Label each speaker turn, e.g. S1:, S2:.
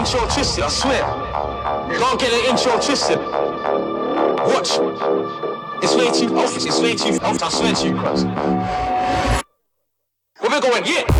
S1: intro twisted, I swear. Can't get an intro twisted. Watch. It's way too obvious, it's way too obvious, I swear to you, cuz. Where we going? Yeah!